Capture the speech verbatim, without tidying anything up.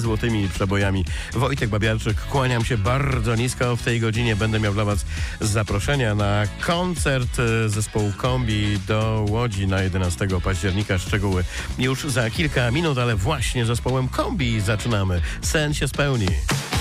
złotymi przebojami. Wojtek Babiarczyk, kłaniam się bardzo nisko. W tej godzinie będę miał dla Was zaproszenia na koncert zespołu Kombi do Łodzi na jedenastego października. Szczegóły już za kilka minut, ale właśnie zespołem Kombi zaczynamy. Sen się spełni.